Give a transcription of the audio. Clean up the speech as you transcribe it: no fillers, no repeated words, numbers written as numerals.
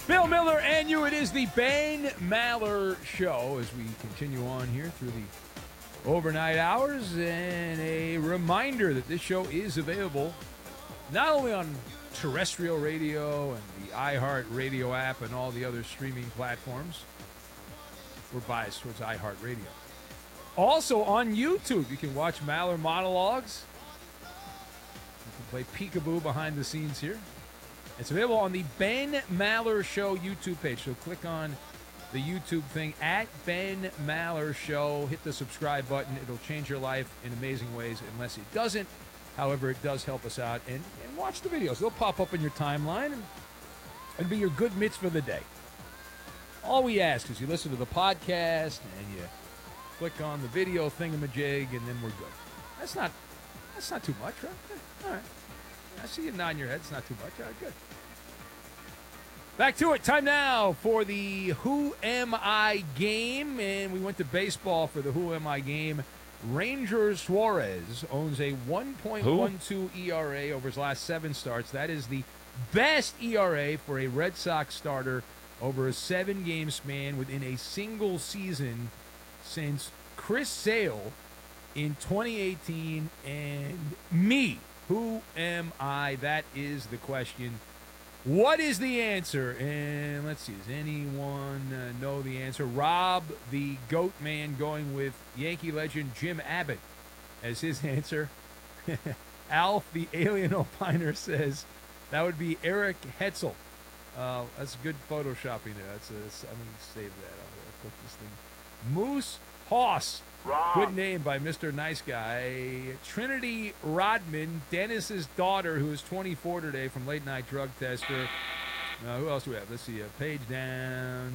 Bill Miller and you. It is the Ben Maller Show as we continue on here through the overnight hours. And a reminder that this show is available not only on terrestrial radio and the iHeart Radio app and all the other streaming platforms. We're biased towards iHeart Radio. Also on YouTube, you can watch Maller monologues. You can play peekaboo behind the scenes here. It's available on the Ben Maller Show YouTube page. So click on the YouTube thing at Ben Maller Show. Hit the subscribe button. It'll change your life in amazing ways unless it doesn't. However, it does help us out. And watch the videos. They'll pop up in your timeline and be your good mitzvah for the day. All we ask is you listen to the podcast and you click on the video thingamajig, and then we're good. That's not too much, right? All right. I see you nodding your head. It's not too much. All right, good. Back to it. Time now for the Who Am I game. And we went to baseball for the Who Am I game. Ranger Suarez owns a 1.12 ERA over his last 7 starts. That is the best ERA for a Red Sox starter over a 7-game span within a single season since Chris Sale in 2018. And me. Who am I? That is the question. What is the answer? And let's see. Does anyone know the answer? Rob, the GOAT man, going with Yankee legend Jim Abbott as his answer. Alf, the alien opiner, says that would be Eric Hetzel. That's good photoshopping there. I'm going to save that. I'll click this thing. Moose Hoss. Good name by Mr. Nice Guy. Trinity Rodman, Dennis's daughter, who is 24 today from Late Night Drug Tester. Who else do we have? Let's see. Page down.